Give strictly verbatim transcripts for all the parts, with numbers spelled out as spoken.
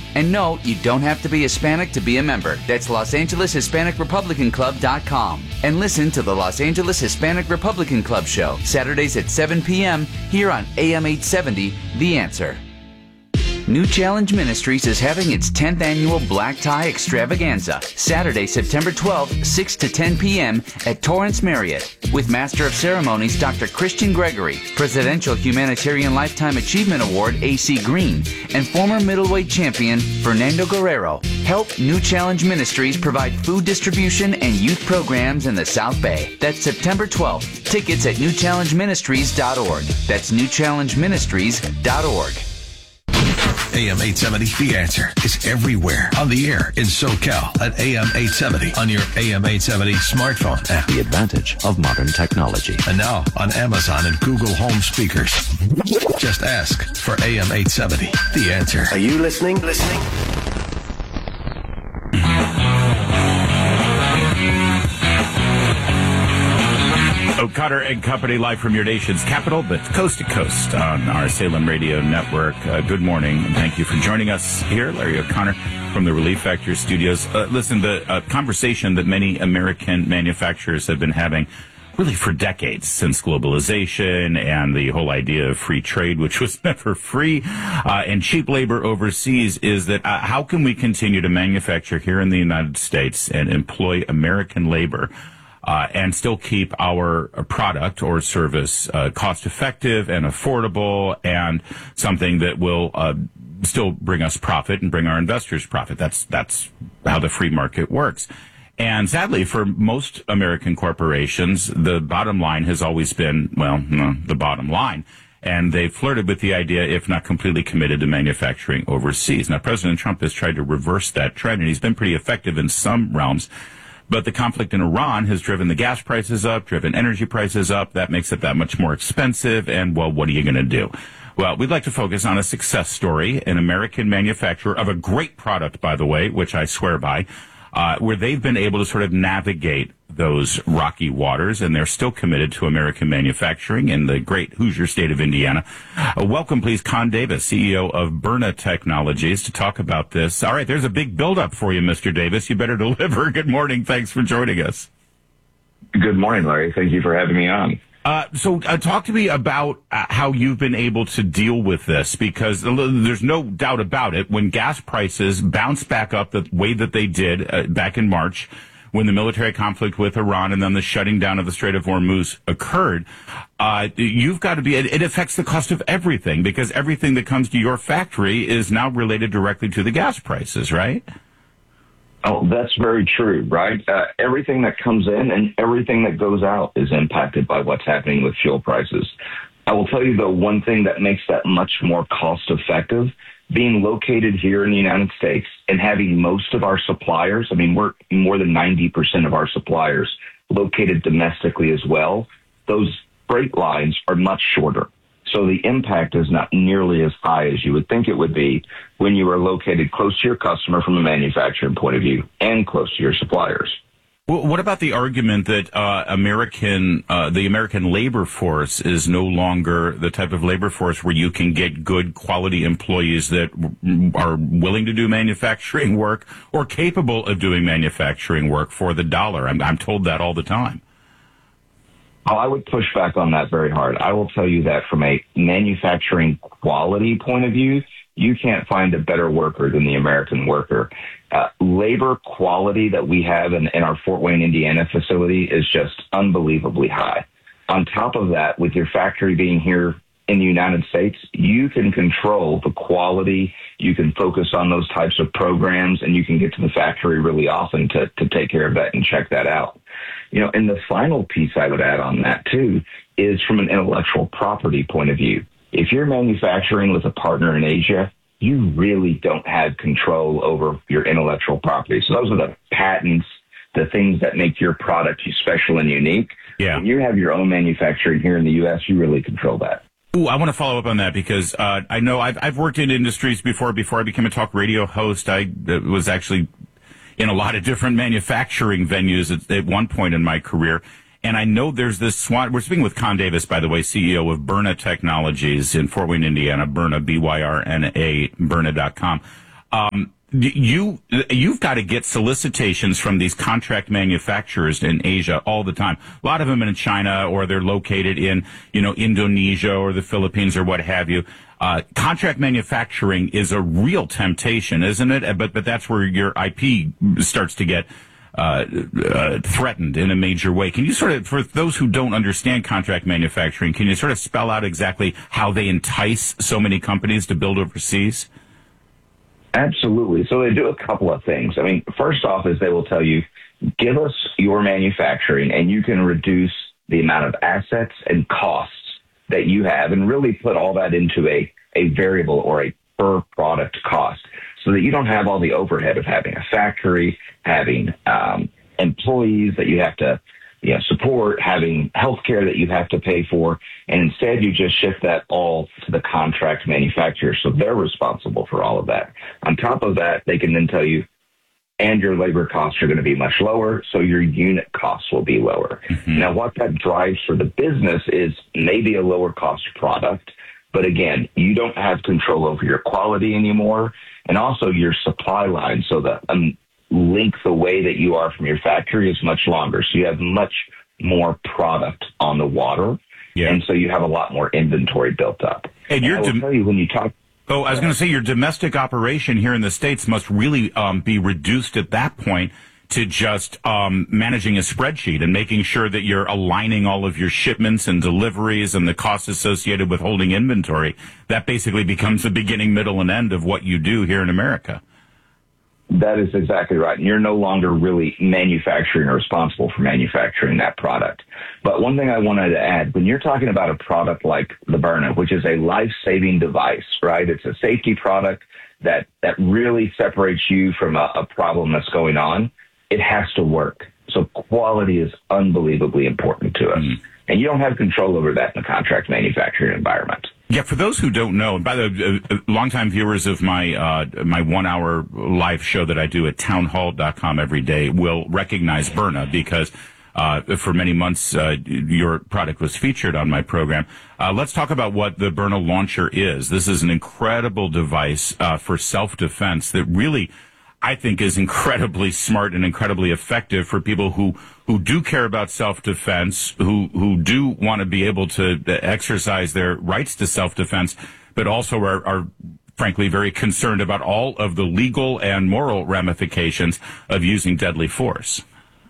And no, you don't have to be Hispanic to be a member. That's Los Angeles Hispanic Republican Club dot com. And listen to the Los Angeles Hispanic Republican Club show, Saturdays at seven p.m. here on A M eight seventy, The Answer. New Challenge Ministries is having its tenth annual Black Tie Extravaganza, Saturday, September twelfth, six to ten p.m. at Torrance Marriott, with Master of Ceremonies Doctor Christian Gregory, Presidential Humanitarian Lifetime Achievement Award A C Green, and former middleweight champion Fernando Guerrero. Help New Challenge Ministries provide food distribution and youth programs in the South Bay. That's September twelfth. Tickets at new challenge ministries dot org. That's new challenge ministries dot org. A M eight seventy, The Answer is everywhere. On the air in SoCal at A M eight seventy. On your A M eight seventy smartphone app. The advantage of modern technology. And now on Amazon and Google Home speakers. Just ask for A M eight seventy, The Answer. Are you listening? Listening? O'Connor and Company, live from your nation's capital, but coast to coast on our Salem Radio Network. Uh, good morning, and thank you for joining us here. Larry O'Connor from the Relief Factor Studios. Uh, listen, the uh, conversation that many American manufacturers have been having really for decades, since globalization and the whole idea of free trade, which was never free, uh, and cheap labor overseas, is that uh, how can we continue to manufacture here in the United States and employ American labor Uh, and still keep our product or service uh, cost-effective and affordable and something that will uh, still bring us profit and bring our investors profit. That's that's how the free market works. And sadly, for most American corporations, the bottom line has always been, well, no, the bottom line. And they've flirted with the idea, if not completely committed, to manufacturing overseas. Now, President Trump has tried to reverse that trend, and he's been pretty effective in some realms. But the conflict in Iran has driven the gas prices up, driven energy prices up. That makes it that much more expensive. And, well, what are you going to do? Well, we'd like to focus on a success story, an American manufacturer of a great product, by the way, which I swear by, uh, where they've been able to sort of navigate those rocky waters, and they're still committed to American manufacturing in the great Hoosier state of Indiana. Uh, welcome, please, Con Davis, C E O of Byrna Technologies, to talk about this. All right, there's a big buildup for you, Mister Davis. You better deliver. Good morning. Thanks for joining us. Good morning, Larry. Thank you for having me on. Uh, so uh, talk to me about uh, how you've been able to deal with this, because there's no doubt about it. When gas prices bounce back up the way that they did uh, back in March, when the military conflict with Iran and then the shutting down of the Strait of Hormuz occurred, uh, you've got to be, it, it affects the cost of everything, because everything that comes to your factory is now related directly to the gas prices, right? Oh, that's very true, right? Uh, everything that comes in and everything that goes out is impacted by what's happening with fuel prices. I will tell you, though, one thing that makes that much more cost effective, being located here in the United States and having most of our suppliers, I mean, we're more than ninety percent of our suppliers located domestically as well. Those freight lines are much shorter. So the impact is not nearly as high as you would think it would be when you are located close to your customer from a manufacturing point of view and close to your suppliers. Well, what about the argument that uh, American, uh, the American labor force is no longer the type of labor force where you can get good quality employees that are willing to do manufacturing work or capable of doing manufacturing work for the dollar? I'm, I'm told that all the time. Oh, I would push back on that very hard. I will tell you that from a manufacturing quality point of view, you can't find a better worker than the American worker. Uh, labor quality that we have in, in our Fort Wayne, Indiana facility is just unbelievably high. On top of that, with your factory being here in the United States, you can control the quality, you can focus on those types of programs, and you can get to the factory really often to, to take care of that and check that out. You know, and the final piece I would add on that, too, is from an intellectual property point of view. If you're manufacturing with a partner in Asia, you really don't have control over your intellectual property. So those are the patents, the things that make your product special and unique. Yeah. When you have your own manufacturing here in the U S, you really control that. Ooh, I want to follow up on that because uh, I know I've, I've worked in industries before. Before I became a talk radio host, I uh, was actually in a lot of different manufacturing venues at, at one point in my career. And I know there's this SWAT. We're speaking with Con Davis, by the way, C E O of Byrna Technologies in Fort Wayne, Indiana. Byrna, B Y R N A, Byrna dot com. Um, you, you've got to get solicitations from these contract manufacturers in Asia all the time. A lot of them in China, or they're located in, you know, Indonesia or the Philippines or what have you. Uh, contract manufacturing is a real temptation, isn't it? But, but that's where your I P starts to get Uh, uh, threatened in a major way. Can you sort of, for those who don't understand contract manufacturing, can you sort of spell out exactly how they entice so many companies to build overseas? Absolutely. So they do a couple of things. I mean, first off is they will tell you, give us your manufacturing and you can reduce the amount of assets and costs that you have and really put all that into a, a variable or a per product cost, so that you don't have all the overhead of having a factory, having um, employees that you have to you know, support, having healthcare that you have to pay for, and instead you just shift that all to the contract manufacturer, so they're responsible for all of that. On top of that, they can then tell you, and your labor costs are going to be much lower, so your unit costs will be lower. Mm-hmm. Now, what that drives for the business is maybe a lower cost product, but again, you don't have control over your quality anymore, and also your supply line, so the um, length away that you are from your factory is much longer, so you have much more product on the water, yeah. and so you have a lot more inventory built up. And, and you're I will tell you, when you talk... Oh, I was going to say your domestic operation here in the States must really um, be reduced at that point to just um, managing a spreadsheet and making sure that you're aligning all of your shipments and deliveries and the costs associated with holding inventory. That basically becomes the beginning, middle, and end of what you do here in America. That is exactly right. And you're no longer really manufacturing or responsible for manufacturing that product. But one thing I wanted to add, when you're talking about a product like the Byrna, which is a life-saving device, right? It's a safety product that, that really separates you from a, a problem that's going on. It has to work. So quality is unbelievably important to us. Mm-hmm. And you don't have control over that in the contract manufacturing environment. Yeah, for those who don't know, and by the way, uh, longtime viewers of my uh, my one-hour live show that I do at town hall dot com every day will recognize Byrna because uh, for many months uh, your product was featured on my program. Uh, let's talk about what the Byrna launcher is. This is an incredible device uh, for self-defense that really, I think, is incredibly smart and incredibly effective for people who, who do care about self-defense, who, who do want to be able to exercise their rights to self-defense, but also are, are frankly very concerned about all of the legal and moral ramifications of using deadly force.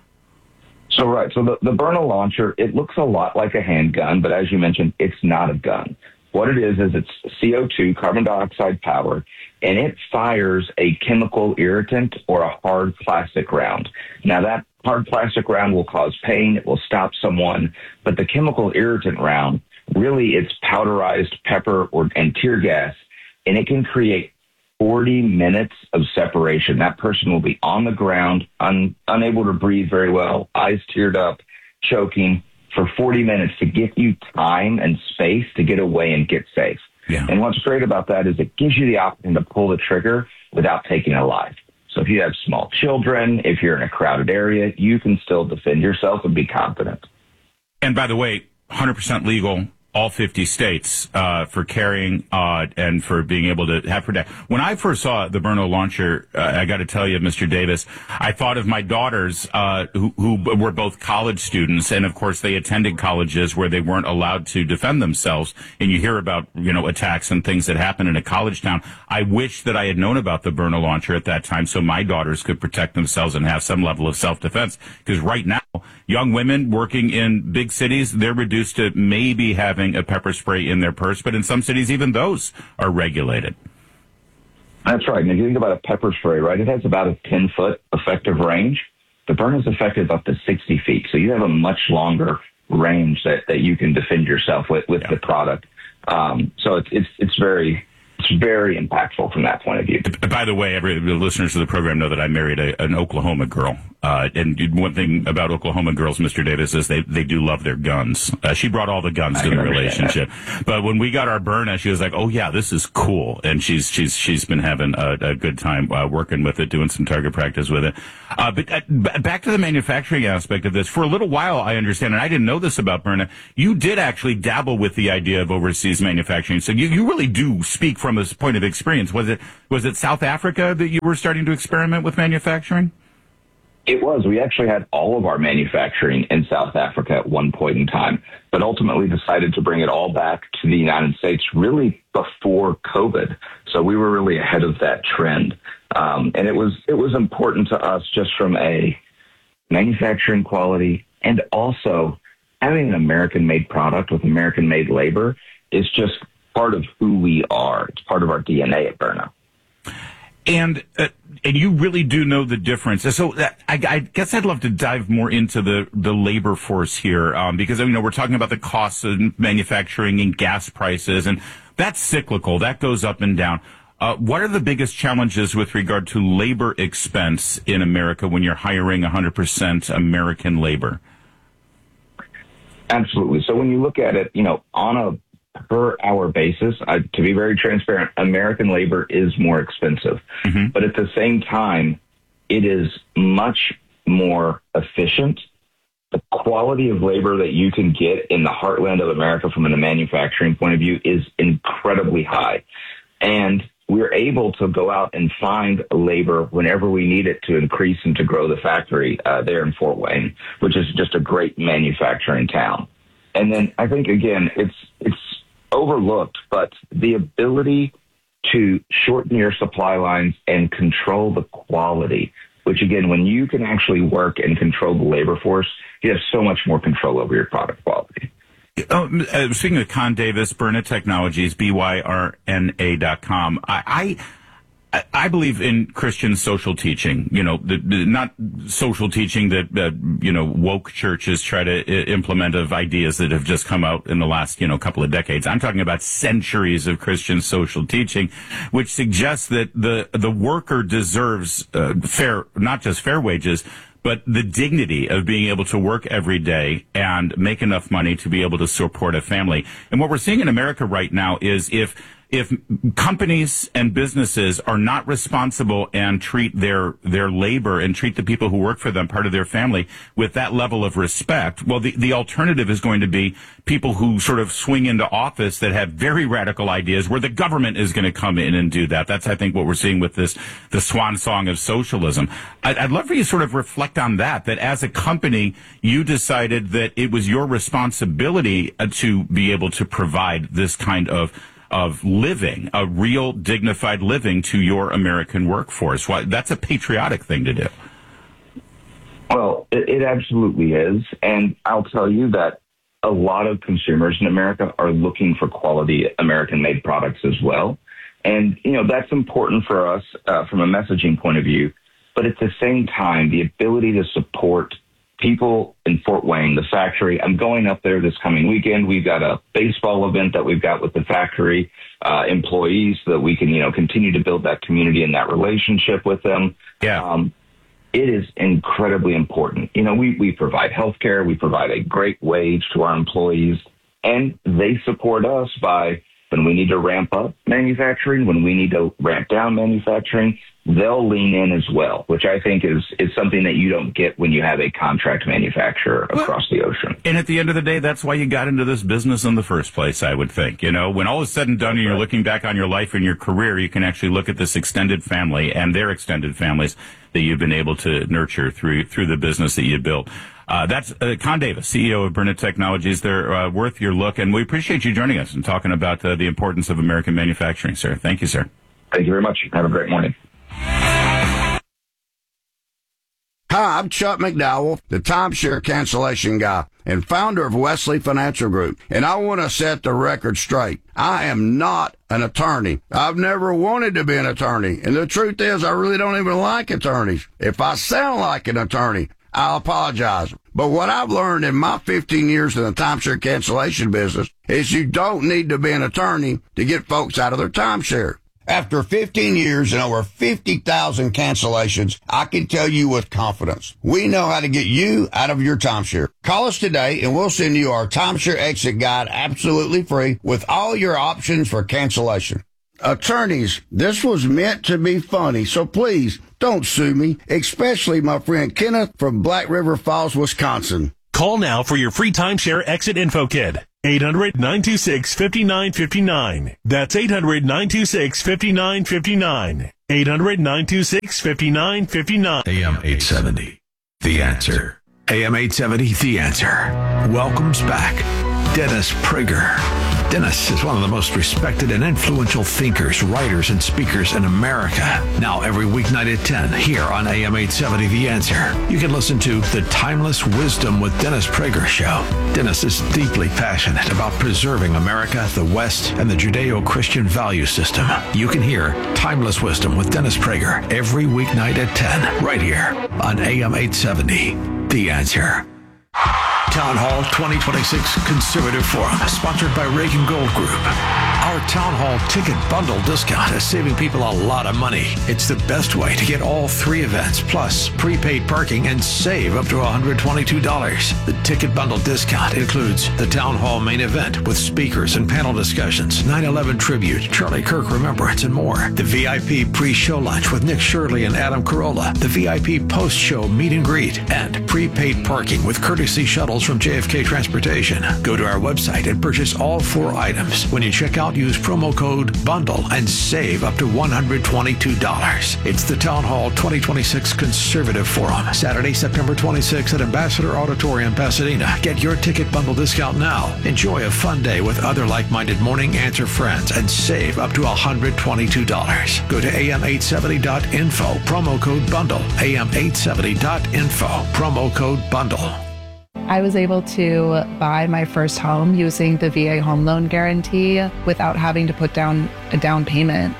So, right. So the, the Byrna launcher, it looks a lot like a handgun, but as you mentioned, it's not a gun. What it is, is it's C O two, carbon dioxide powered, and it fires a chemical irritant or a hard plastic round. Now, that hard plastic round will cause pain. It will stop someone. But the chemical irritant round, really, it's powderized pepper or and tear gas, and it can create forty minutes of separation. That person will be on the ground, un, unable to breathe very well, eyes teared up, choking, for forty minutes to give you time and space to get away and get safe. Yeah. And what's great about that is it gives you the option to pull the trigger without taking a life. So if you have small children, if you're in a crowded area, you can still defend yourself and be confident. And by the way, one hundred percent legal, all fifty states, uh, for carrying, uh, and for being able to have protect. When I first saw the Byrna launcher, uh, I got to tell you, Mister Davis, I thought of my daughters, uh, who, who were both college students. And of course, they attended colleges where they weren't allowed to defend themselves. And you hear about, you know, attacks and things that happen in a college town. I wish that I had known about the Byrna launcher at that time so my daughters could protect themselves and have some level of self-defense. Because right now, young women working in big cities, they're reduced to maybe having a pepper spray in their purse, but in some cities, even those are regulated. That's right. And if you think about a pepper spray, right, it has about a ten-foot effective range. The Byrna is effective up to sixty feet, so you have a much longer range that, that you can defend yourself with, with yeah. the product. Um, so it's, it's, it's very... It's very impactful from that point of view. By the way, every the listeners of the program know that I married a, an Oklahoma girl. Uh, and one thing about Oklahoma girls, Mister Davis, is they, they do love their guns. Uh, she brought all the guns I to the relationship. That. But when we got our Byrna, she was like, oh, yeah, this is cool. And she's she's she's been having a, a good time uh, working with it, doing some target practice with it. Uh, but uh, b- back to the manufacturing aspect of this. For a little while, I understand, and I didn't know this about Byrna, you did actually dabble with the idea of overseas manufacturing. So you, you really do speak from a point of experience. Was it was it South Africa that you were starting to experiment with manufacturing? It was. We actually had all of our manufacturing in South Africa at one point in time, but ultimately decided to bring it all back to the United States really before COVID. So we were really ahead of that trend. Um, and it was it was important to us just from a manufacturing quality, and also having an American-made product with American-made labor is just part of who we are. It's part of our D N A at Byrna. And uh, and you really do know the difference. So uh, I, I guess I'd love to dive more into the, the labor force here, um, because you know we're talking about the costs of manufacturing and gas prices, and that's cyclical. That goes up and down. Uh, what are the biggest challenges with regard to labor expense in America when you're hiring one hundred percent American labor? Absolutely. So when you look at it, you know, on a per hour basis, uh, to be very transparent, American labor is more expensive. Mm-hmm. But at the same time, it is much more efficient. The quality of labor that you can get in the heartland of America from a manufacturing point of view is incredibly high. And we're able to go out and find labor whenever we need it to increase and to grow the factory uh, there in Fort Wayne, which is just a great manufacturing town. And then I think, again, it's it's overlooked, but the ability to shorten your supply lines and control the quality, which, again, when you can actually work and control the labor force, you have so much more control over your product quality. Oh, uh, speaking of Con Davis, Byrna Technologies, B Y R N A dot com. I, I, I believe in Christian social teaching, you know, the, the, not social teaching that, uh, you know, woke churches try to I- implement of ideas that have just come out in the last, you know, couple of decades. I'm talking about centuries of Christian social teaching, which suggests that the, the worker deserves uh, fair, not just fair wages, but the dignity of being able to work every day and make enough money to be able to support a family. And what we're seeing in America right now is if if companies and businesses are not responsible and treat their their labor and treat the people who work for them, part of their family, with that level of respect, well, the, the alternative is going to be people who sort of swing into office that have very radical ideas where the government is going to come in and do that. That's, I think, what we're seeing with this, the swan song of socialism. I'd, I'd love for you to sort of reflect on that, that as a company, you decided that it was your responsibility to be able to provide this kind of of living, a real dignified living to your American workforce. Why, that's a patriotic thing to do. Well, it, it absolutely is. And I'll tell you that a lot of consumers in America are looking for quality American-made products as well. And, you know, that's important for us uh, from a messaging point of view. But at the same time, the ability to support people in Fort Wayne, the factory. I'm going up there this coming weekend. We've got a baseball event that we've got with the factory uh, employees so that we can, you know, continue to build that community and that relationship with them. Yeah. Um, it is incredibly important. You know, we, we provide health care. We provide a great wage to our employees, and they support us by when we need to ramp up manufacturing, when we need to ramp down manufacturing, they'll lean in as well, which I think is, is something that you don't get when you have a contract manufacturer across the ocean. And at the end of the day, that's why you got into this business in the first place, I would think. You know, when all is said and done and you're looking back on your life and your career, you can actually look at this extended family and their extended families that you've been able to nurture through through the business that you built. Uh, that's uh, Con Davis, C E O of Byrna Technologies. They're uh, worth your look, and we appreciate you joining us and talking about uh, the importance of American manufacturing, sir. Thank you, sir. Thank you very much. Have a great morning. Hi, I'm Chuck McDowell, the timeshare cancellation guy and founder of Wesley Financial Group, and I want to set the record straight. I am not an attorney. I've never wanted to be an attorney, and the truth is I really don't even like attorneys. If I sound like an attorney, I'll apologize. But what I've learned in my fifteen years in the timeshare cancellation business is you don't need to be an attorney to get folks out of their timeshare. After fifteen years and over fifty thousand cancellations, I can tell you with confidence, we know how to get you out of your timeshare. Call us today and we'll send you our timeshare exit guide absolutely free with all your options for cancellation. Attorneys, this was meant to be funny, so please don't sue me, especially my friend Kenneth from Black River Falls, Wisconsin. Call now for your free timeshare exit info kit. eight hundred, nine two six, five nine five nine. That's eight hundred, nine two six, five nine five nine. eight hundred, nine two six, five nine five nine. A M eight seventy, The Answer. A M eight seventy, The Answer. Welcomes back Dennis Prager. Dennis is one of the most respected and influential thinkers, writers, and speakers in America. Now every weeknight at ten here on A M eight seventy, The Answer. You can listen to The Timeless Wisdom with Dennis Prager show. Dennis is deeply passionate about preserving America, the West, and the Judeo-Christian value system. You can hear Timeless Wisdom with Dennis Prager every weeknight at ten right here on A M eight seventy, The Answer. Town Hall twenty twenty-six Conservative Forum, sponsored by Reagan Gold Group. Our Town Hall ticket bundle discount is saving people a lot of money. It's the best way to get all three events, plus prepaid parking, and save up to one hundred twenty-two dollars. The ticket bundle discount includes the Town Hall main event with speakers and panel discussions, nine eleven tribute, Charlie Kirk remembrance, and more. The V I P pre-show lunch with Nick Shirley and Adam Carolla, the V I P post-show meet and greet, and prepaid parking with courtesy shuttles from J F K Transportation. Go to our website and purchase all four items. When you check out, use promo code BUNDLE and save up to one hundred twenty-two dollars. It's the Town Hall twenty twenty-six Conservative Forum, Saturday, September twenty-sixth at Ambassador Auditorium, Pasadena. Get your ticket bundle discount now. Enjoy a fun day with other like-minded Morning Answer friends and save up to one hundred twenty-two dollars. Go to A M eight seventy dot info, promo code BUNDLE. A M eight seventy dot info, promo code BUNDLE. I was able to buy my first home using the V A home loan guarantee without having to put down a down payment.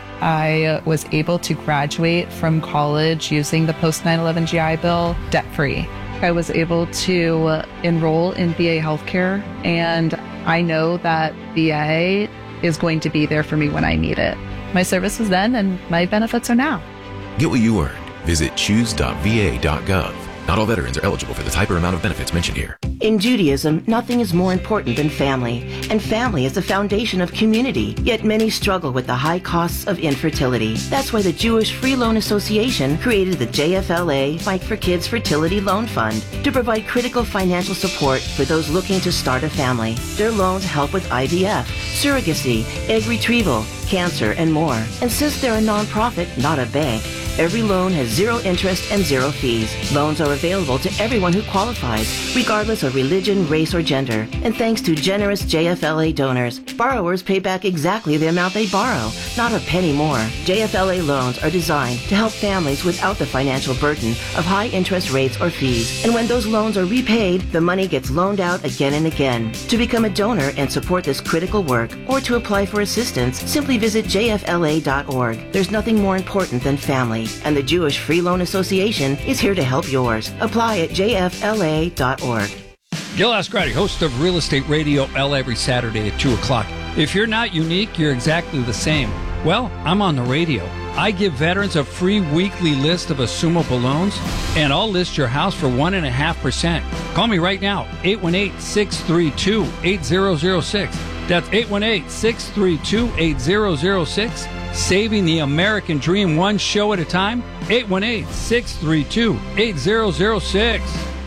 I was able to graduate from college using the post nine eleven G I Bill debt-free. I was able to enroll in V A healthcare, and I know that V A is going to be there for me when I need it. My service was then, and my benefits are now. Get what you earned. Visit choose dot v a dot gov. Not all veterans are eligible for the type or amount of benefits mentioned here. In Judaism, nothing is more important than family, and family is the foundation of community, yet many struggle with the high costs of infertility. That's why the Jewish Free Loan Association created the J F L A Fight for Kids Fertility Loan Fund to provide critical financial support for those looking to start a family. Their loans help with I V F, surrogacy, egg retrieval, cancer, and more. And since they're a nonprofit, not a bank, every loan has zero interest and zero fees. Loans are available to everyone who qualifies, regardless of religion, race, or gender. And thanks to generous J F L A donors, borrowers pay back exactly the amount they borrow, not a penny more. J F L A loans are designed to help families without the financial burden of high interest rates or fees. And when those loans are repaid, the money gets loaned out again and again. To become a donor and support this critical work, or to apply for assistance, simply visit J F L A dot org. There's nothing more important than family, and the Jewish Free Loan Association is here to help yours. Apply at J F L A dot org. Gil Ascarati, host of Real Estate Radio L every Saturday at two o'clock. If you're not unique, you're exactly the same. Well, I'm on the radio. I give veterans a free weekly list of assumable loans, and I'll list your house for one point five percent. Call me right now, eight one eight, six three two, eight zero zero six. That's eight one eight, six three two, eight zero zero six. Saving the American dream one show at a time, eight one eight, six three two, eight zero zero six.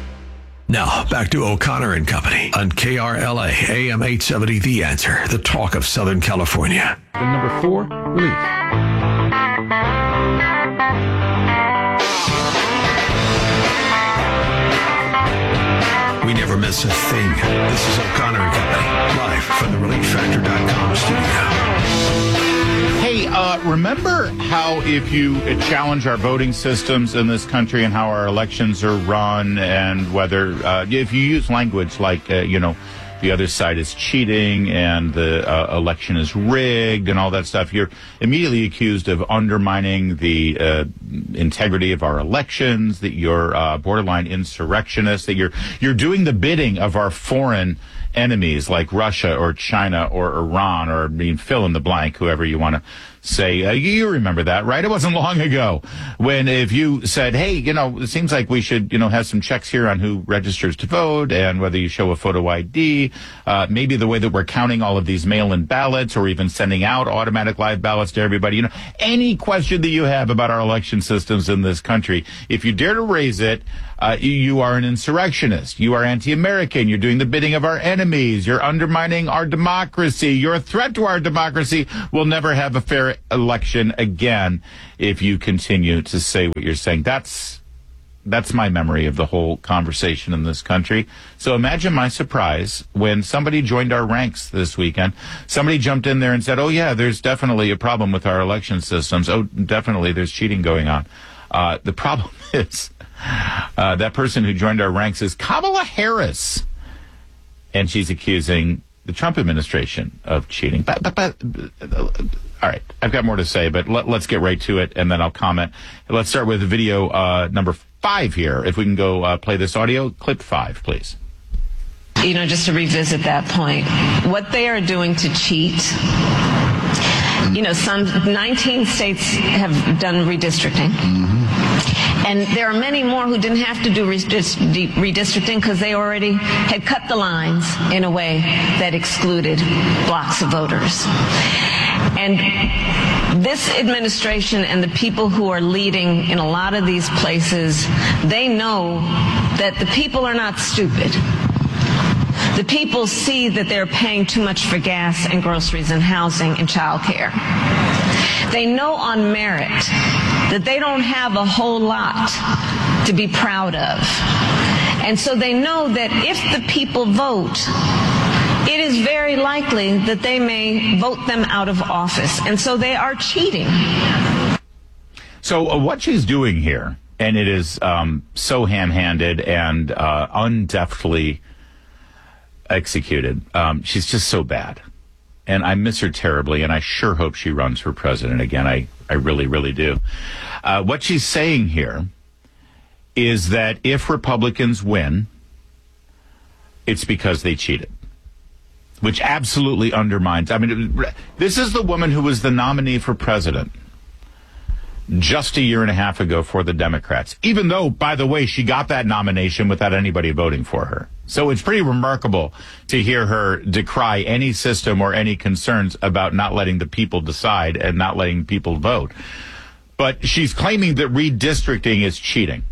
Now, back to O'Connor and Company on K R L A, A M eight seventy, The Answer, the talk of Southern California. And number four, Relief. We never miss a thing. This is O'Connor and Company, live from the relief factor dot com studio. Hey, uh, remember how if you challenge our voting systems in this country and how our elections are run, and whether uh, if you use language like, uh, you know, the other side is cheating and the uh, election is rigged and all that stuff, you're immediately accused of undermining the uh, integrity of our elections, that you're uh, borderline insurrectionist, that you're you're doing the bidding of our foreign enemies like Russia or China or Iran, or I mean, fill in the blank, whoever you want to say. Uh, you remember that, right? It wasn't long ago when if you said, hey, you know, it seems like we should, you know, have some checks here on who registers to vote and whether you show a photo I D, uh, maybe the way that we're counting all of these mail-in ballots or even sending out automatic live ballots to everybody, you know, any question that you have about our election systems in this country, if you dare to raise it, uh, you, you are an insurrectionist. You are anti-American. You're doing the bidding of our enemies. enemies. You're undermining our democracy. You're a threat to our democracy. We'll never have a fair election again if you continue to say what you're saying. That's that's my memory of the whole conversation in this country. So imagine my surprise when somebody joined our ranks this weekend. Somebody jumped in there and said, oh, yeah, there's definitely a problem with our election systems. Oh, definitely there's cheating going on. Uh, the problem is uh, that person who joined our ranks is Kamala Harris. And she's accusing the Trump administration of cheating. But, but, but uh, all right, I've got more to say, but let, let's get right to it, and then I'll comment. Let's start with video uh, number five here. If we can go uh, play this audio, clip five, please. You know, just to revisit that point, what they are doing to cheat, you know, some nineteen states have done redistricting. Mm-hmm. And there are many more who didn't have to do redistricting because they already had cut the lines in a way that excluded blocks of voters. And this administration and the people who are leading in a lot of these places, they know that the people are not stupid. The people see that they're paying too much for gas and groceries and housing and childcare. They know on merit that they don't have a whole lot to be proud of. And so they know that if the people vote, it is very likely that they may vote them out of office. And so they are cheating. So uh, what she's doing here, and it is um, so ham-handed and uh, undeftly executed, um, she's just so bad. And I miss her terribly, and I sure hope she runs for president again. I, I really, really do. Uh, what she's saying here is that if Republicans win, it's because they cheated, which absolutely undermines. I mean, this is the woman who was the nominee for president just a year and a half ago for the Democrats, even though, by the way, she got that nomination without anybody voting for her. So it's pretty remarkable to hear her decry any system or any concerns about not letting the people decide and not letting people vote. But she's claiming that redistricting is cheating.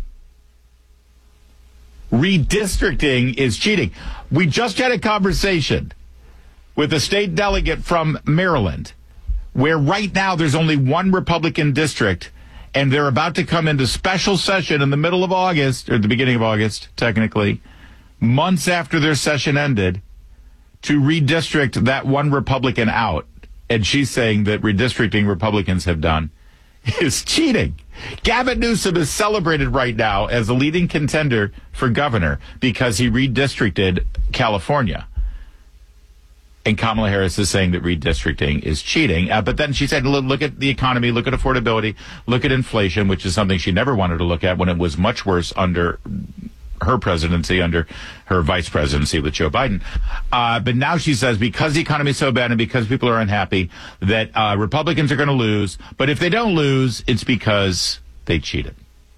Redistricting is cheating. We just had a conversation with a state delegate from Maryland, where right now there's only one Republican district, and they're about to come into special session in the middle of August, or the beginning of August, technically, months after their session ended, to redistrict that one Republican out. And she's saying that redistricting Republicans have done is cheating. Gavin Newsom is celebrated right now as a leading contender for governor because he redistricted California. And Kamala Harris is saying that redistricting is cheating. Uh, but then she said, look, look at the economy, look at affordability, look at inflation, which is something she never wanted to look at when it was much worse under her presidency, under her vice presidency with Joe Biden. Uh, but now she says because the economy is so bad and because people are unhappy that uh, Republicans are going to lose. But if they don't lose, it's because they cheated.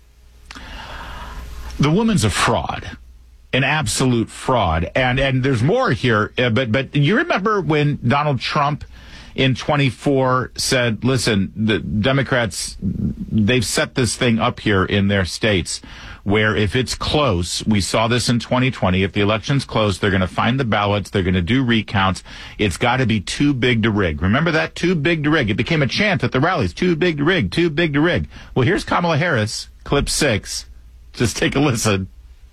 The woman's a fraud. An absolute fraud. And and there's more here, uh, but but you remember when Donald Trump in twenty-four said, listen, the Democrats, they've set this thing up here in their states where if it's close, we saw this in twenty twenty, if the election's close, they're going to find the ballots, they're going to do recounts. It's got to be too big to rig. Remember that? Too big to rig. It became a chant at the rallies. Too big to rig. Too big to rig. Well, here's Kamala Harris, clip six. Just take a listen.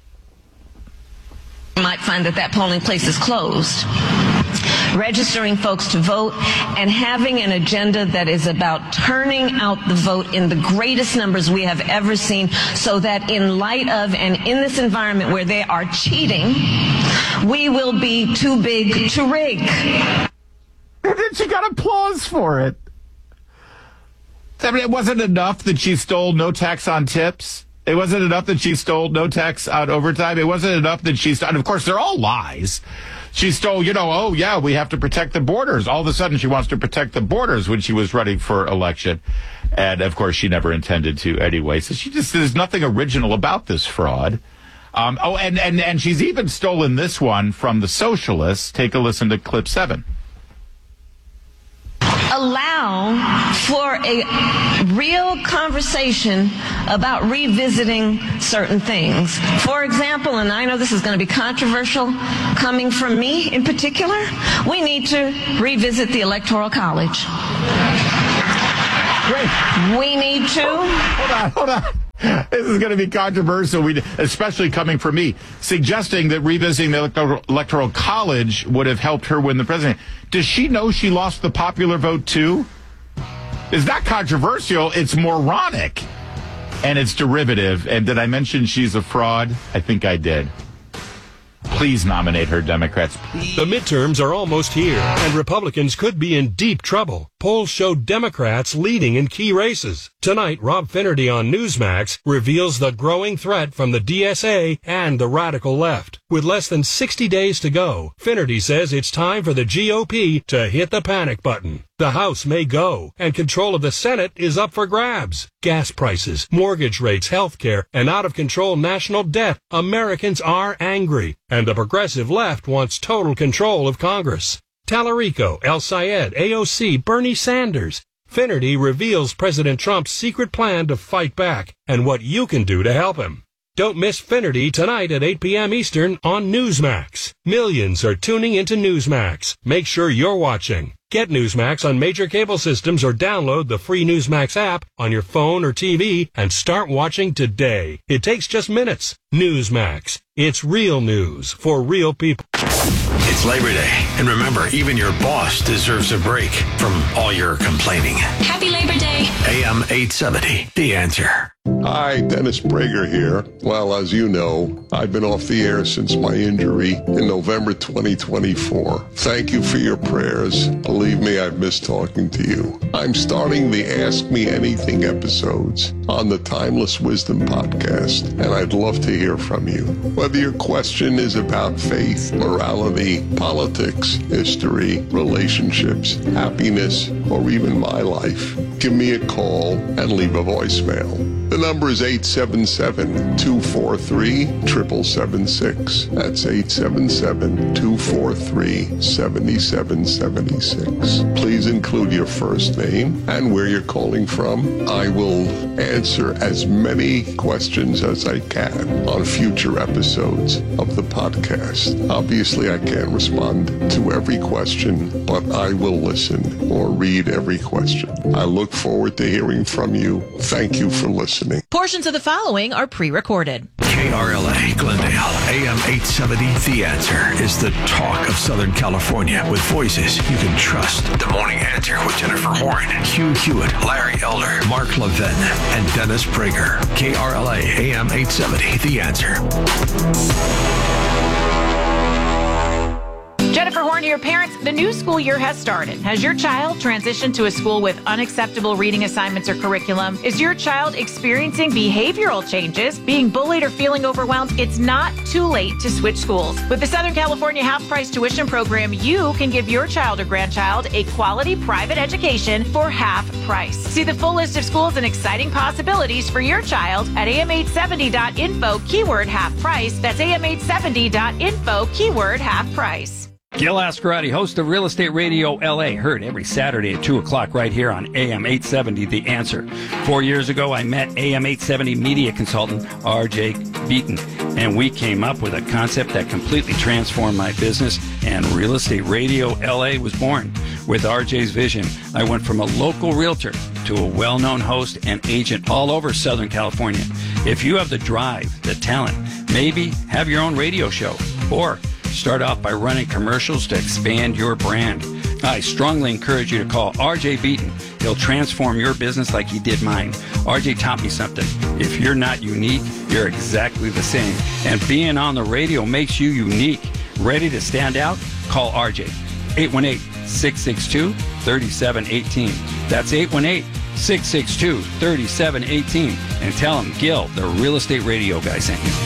You might find that that polling place is closed. Registering folks to vote and having an agenda that is about turning out the vote in the greatest numbers we have ever seen, so that in light of and in this environment where they are cheating, we will be too big to rig. And then she got applause for it. I mean, it wasn't enough that she stole no tax on tips. It wasn't enough that she stole no tax on overtime. It wasn't enough that she stole, and of course, they're all lies. She stole, you know, oh, yeah, we have to protect the borders. All of a sudden, she wants to protect the borders when she was running for election. And, of course, she never intended to anyway. So she just, there's nothing original about this fraud. Um, oh, and, and, and she's even stolen this one from the socialists. Take a listen to clip seven. Allow allow for a real conversation about revisiting certain things. For example, and I know this is going to be controversial coming from me in particular, we need to revisit the Electoral College. Great. We need to. Hold on, hold on. This is going to be controversial, we, especially coming from me, suggesting that revisiting the electoral, electoral college would have helped her win the presidency. Does she know she lost the popular vote, too? It's not controversial. It's moronic. And it's derivative. And did I mention she's a fraud? I think I did. Please nominate her, Democrats. Please. The midterms are almost here, and Republicans could be in deep trouble. Polls show Democrats leading in key races. Tonight, Rob Finnerty on Newsmax reveals the growing threat from the D S A and the radical left. With less than sixty days to go, Finnerty says it's time for the G O P to hit the panic button. The House may go, and control of the Senate is up for grabs. Gas prices, mortgage rates, health care, and out-of-control national debt. Americans are angry, and the progressive left wants total control of Congress. Tallarico, El Sayed, A O C, Bernie Sanders. Finnerty reveals President Trump's secret plan to fight back and what you can do to help him. Don't miss Finnerty tonight at eight p.m. Eastern on Newsmax. Millions are tuning into Newsmax. Make sure you're watching. Get Newsmax on major cable systems or download the free Newsmax app on your phone or T V and start watching today. It takes just minutes. Newsmax. It's real news for real people. It's Labor Day, and remember, even your boss deserves a break from all your complaining. Happy Labor Day. A M eight seventy, The Answer. Hi, Dennis Prager here. Well, as you know, I've been off the air since my injury in November twenty twenty-four. Thank you for your prayers. Believe me, I've missed talking to you. I'm starting the Ask Me Anything episodes on the Timeless Wisdom podcast, and I'd love to hear from you. Whether your question is about faith, morality, politics, history, relationships, happiness, or even my life, give me a call and leave a voicemail. The number is eight seven seven, two four three, seven seven seven six. That's eight seven seven, two four three, seven seven seven six. Please include your first name and where you're calling from. I will answer as many questions as I can on future episodes of the podcast. Obviously, I can't respond to every question, but I will listen or read every question. I look forward to hearing from you. Thank you for listening. Portions of the following are pre-recorded. K R L A Glendale, A M eight seventy, The Answer is the talk of Southern California with voices you can trust. The Morning Answer with Jennifer Horn, Hugh Hewitt, Larry Elder, Mark Levin, and Dennis Prager. K R L A, A M eight seventy, The Answer. Jennifer Horn here. Parents, the new school year has started. Has your child transitioned to a school with unacceptable reading assignments or curriculum? Is your child experiencing behavioral changes, being bullied, or feeling overwhelmed? It's not too late to switch schools. With the Southern California half-price tuition program, you can give your child or grandchild a quality private education for half price. See the full list of schools and exciting possibilities for your child at A M eight seventy dot info, keyword half price. That's A M eight seventy dot info, keyword half price. Gil Ascarati, host of Real Estate Radio L A, heard every Saturday at two o'clock right here on A M eight seventy, The Answer. Four years ago, I met A M eight seventy media consultant R J Beaton, and we came up with a concept that completely transformed my business, and Real Estate Radio L A was born. With R J's vision, I went from a local realtor to a well-known host and agent all over Southern California. If you have the drive, the talent, maybe have your own radio show, or start off by running commercials to expand your brand, I strongly encourage you to call R J Beaton. He'll transform your business like he did mine. R J taught me something. If you're not unique, you're exactly the same. And being on the radio makes you unique. Ready to stand out? Call R J. eight one eight, six six two, three seven one eight. That's eight one eight, six six two, three seven one eight. And tell him Gil, the Real Estate Radio guy, sent you.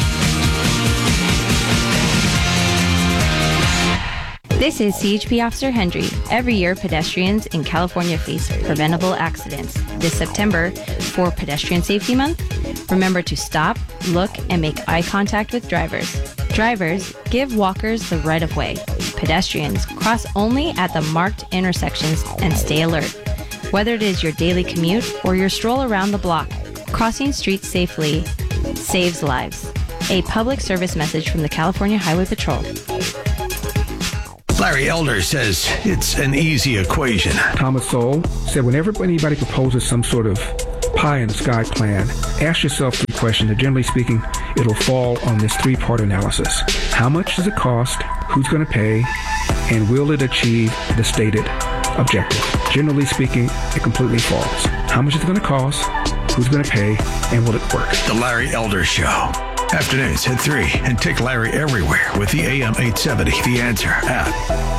This is C H P Officer Hendry. Every year, pedestrians in California face preventable accidents. This September, for Pedestrian Safety Month, remember to stop, look, and make eye contact with drivers. Drivers, give walkers the right of way. Pedestrians, cross only at the marked intersections and stay alert. Whether it is your daily commute or your stroll around the block, crossing streets safely saves lives. A public service message from the California Highway Patrol. Larry Elder says it's an easy equation. Thomas Sowell said whenever anybody proposes some sort of pie-in-the-sky plan, ask yourself three questions. And generally speaking, it'll fall on this three-part analysis. How much does it cost? Who's going to pay? And will it achieve the stated objective? Generally speaking, it completely falls. How much is it going to cost? Who's going to pay? And will it work? The Larry Elder Show. Afternoons at three, and take Larry everywhere with the A M eight seventy The Answer app.